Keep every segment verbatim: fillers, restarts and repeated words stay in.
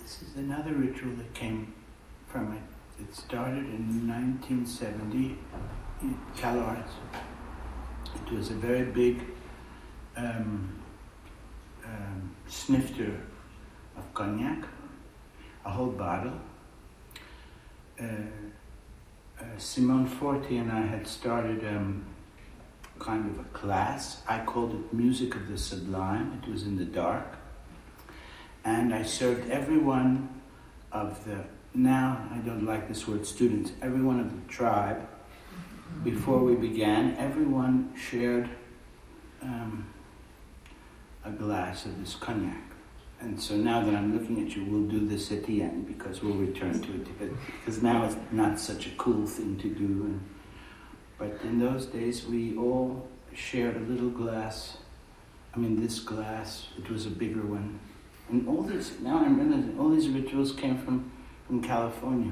This is another ritual that came from it. It started in nineteen seventy in CalArts. It was a very big um, um, snifter of cognac, a whole bottle. Uh, uh, Simone Forti and I had started um, kind of a class. I called it Music of the Sublime. It was in the dark. And I served every one of the, now I don't like this word students, every one of the tribe. Before we began, everyone shared um, a glass of this cognac. And so now that I'm looking at you, we'll do this at the end because we'll return to it. Because now it's not such a cool thing to do. And, but in those days, we all shared a little glass. I mean, this glass, it was a bigger one. And all this, now I'm realizing, all these rituals came from, from California,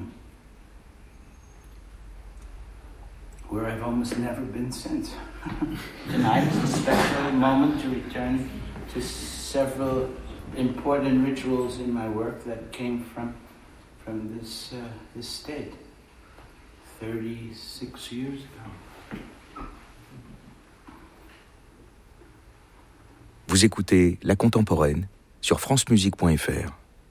where I've almost never been since. Tonight is a special moment to return to several important rituals in my work that came from from this uh, this state thirty-six years ago. Vous écoutez La Contemporaine sur francemusique point f r.